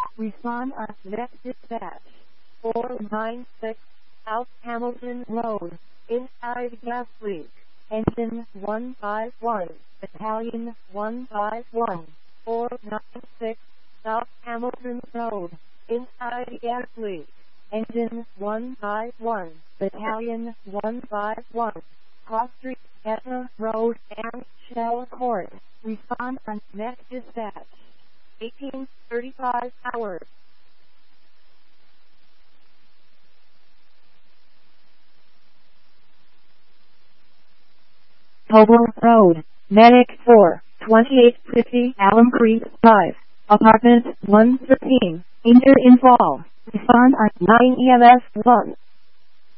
Respond on next dispatch. 496 South Hamilton Road. Inside gas leak. Engine 151. Battalion 151. 496 South Hamilton Road. Inside gas leak. Engine 151. Battalion 151. Cross Street, Etna Road, and Shell Court. Respond on next dispatch. 1835 hours. Tobler Road, Medic 4, 2850 Alum Creek Drive, Apartment 113, Injured involved. Respond on 9 EMS 1.